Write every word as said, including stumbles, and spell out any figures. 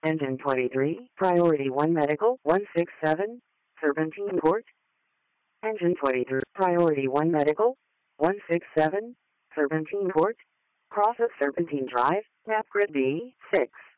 Engine twenty-three, Priority one Medical, one six seven, Serpentine Court. Engine twenty-three, Priority one Medical, one six seven, Serpentine Court. Cross of Serpentine Drive, Map Grid B, six.